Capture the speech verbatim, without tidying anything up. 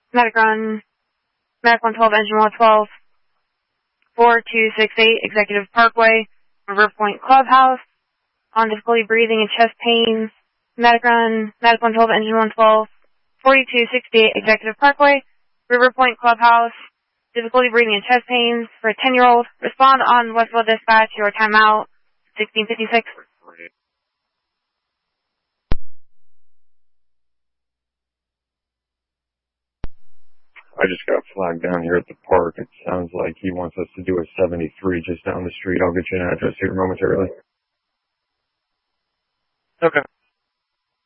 Medic run, Medic one twelve, engine one twelve, four two six eight, Executive Parkway, River Point Clubhouse, on difficulty breathing and chest pains. Medic run, Medic one twelve, engine one twelve, forty-two sixty-eight, Executive Parkway, River Point Clubhouse, difficulty breathing and chest pains for a ten-year-old. Respond on Westville Dispatch, your timeout, sixteen fifty-six. I just got flagged down here at the park. It sounds like he wants us to do a seventy-three just down the street. I'll get you an address here momentarily. Okay.